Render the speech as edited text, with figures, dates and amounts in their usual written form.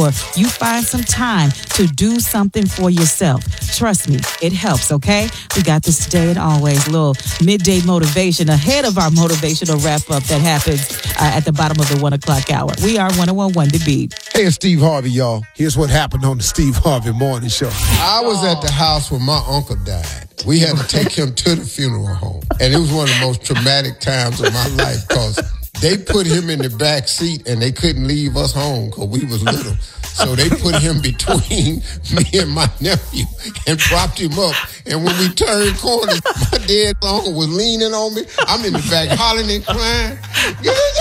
sure you find some time to do something for yourself. Trust me, it helps, okay? We got this today and always. A little midday motivation ahead of our motivational wrap-up that happens at the bottom of the 1 o'clock hour. We are 101.1 The Beat. Hey, it's Steve Harvey, y'all. Here's what happened on the Steve Harvey Morning Show. I was at the house when my uncle died. We had to take him to the funeral home. And it was one of the most traumatic times of my life because they put him in the back seat and they couldn't leave us home because we was little. So they put him between me and my nephew and propped him up. And when we turned corners, my dead uncle was leaning on me. I'm in the back hollering and crying.